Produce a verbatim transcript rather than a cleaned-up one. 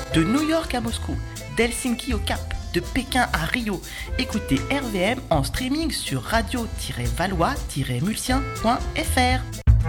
De New York à Moscou, d'Helsinki au Cap, de Pékin à Rio, écoutez R V M en streaming sur radio tiret valois tiret mulsien point f r.